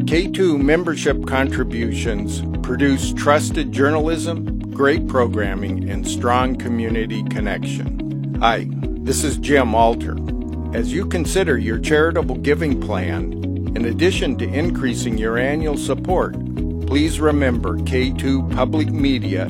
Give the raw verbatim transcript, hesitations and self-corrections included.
K two membership contributions produce trusted journalism, great programming, and strong community connection. Hi, this is Jim Alter. As you consider your charitable giving plan, in addition to increasing your annual support, please remember K two Public Media